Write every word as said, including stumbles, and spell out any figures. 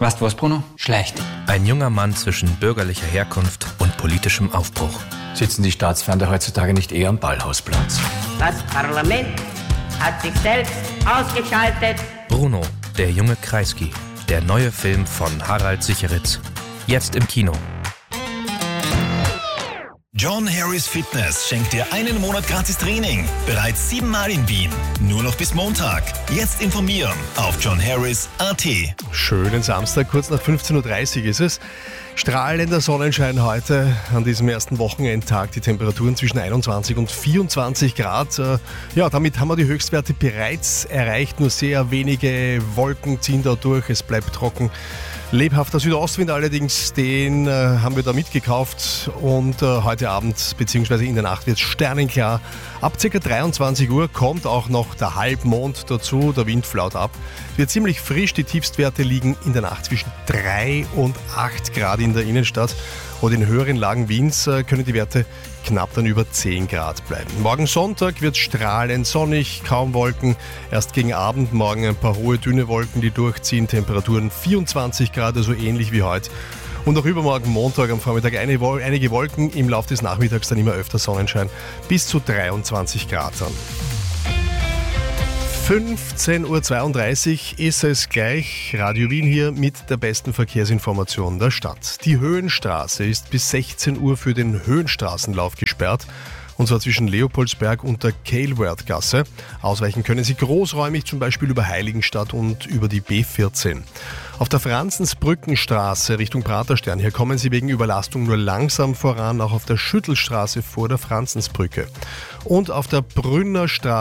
Weißt du was, Bruno? Schleicht. Ein junger Mann zwischen bürgerlicher Herkunft und politischem Aufbruch. Sitzen die Staatsfeinde heutzutage nicht eher am Ballhausplatz? Das Parlament hat sich selbst ausgeschaltet. Bruno, der junge Kreisky. Der neue Film von Harald Sicheritz. Jetzt im Kino. John Harris Fitness schenkt dir einen Monat gratis Training. Bereits siebenmal in Wien. Nur noch bis Montag. Jetzt informieren auf john harris punkt a t. Schönen Samstag, kurz nach fünfzehn Uhr dreißig ist es. Strahlender Sonnenschein heute an diesem ersten Wochenendtag. Die Temperaturen zwischen einundzwanzig und vierundzwanzig Grad. Ja, damit haben wir die Höchstwerte bereits erreicht. Nur sehr wenige Wolken ziehen da durch. Es bleibt trocken. Lebhafter Südostwind allerdings, den äh, haben wir da mitgekauft und äh, heute Abend bzw. in der Nacht wird es sternenklar. Ab ca. dreiundzwanzig Uhr kommt auch noch der Halbmond dazu, der Wind flaut ab. Wird ziemlich frisch, die Tiefstwerte liegen in der Nacht zwischen drei und acht Grad in der Innenstadt und in höheren Lagen Wiens äh, können die Werte knapp dann über zehn Grad bleiben. Morgen Sonntag wird strahlend sonnig, kaum Wolken. Erst gegen Abend morgen ein paar hohe, dünne Wolken, die durchziehen. Temperaturen vierundzwanzig Grad, also ähnlich wie heute. Und auch übermorgen Montag am Vormittag eine, einige Wolken, im Laufe des Nachmittags dann immer öfter Sonnenschein, bis zu dreiundzwanzig Grad dann. fünfzehn Uhr zweiunddreißig ist es gleich. Radio Wien hier mit der besten Verkehrsinformation der Stadt. Die Höhenstraße ist bis sechzehn Uhr für den Höhenstraßenlauf gesperrt. Und zwar zwischen Leopoldsberg und der Kehlwertgasse. Ausweichen können Sie großräumig, zum Beispiel über Heiligenstadt und über die B vierzehn. Auf der Franzensbrückenstraße Richtung Praterstern, hier kommen Sie wegen Überlastung nur langsam voran, auch auf der Schüttelstraße vor der Franzensbrücke. Und auf der Brünner Straße